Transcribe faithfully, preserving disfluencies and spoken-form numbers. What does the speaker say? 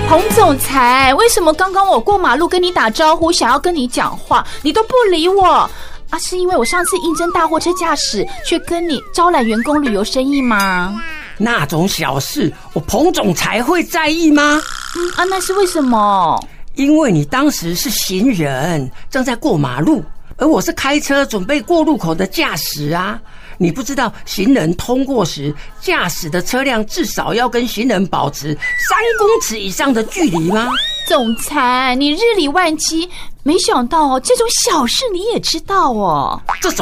彭总裁，为什么刚刚我过马路跟你打招呼，想要跟你讲话，你都不理我啊？是因为我上次应征大货车驾驶，却跟你招揽员工旅游生意吗？ 那种小事，我彭总裁会在意吗？ 嗯啊，那是为什么？ 因为你当时是行人，正在过马路，而我是开车准备过路口的驾驶啊。你不知道行人通过时，驾驶的车辆至少要跟行人保持三公尺以上的距离吗？ 总裁，你日理万机，没想到这种小事你也知道哦。 这种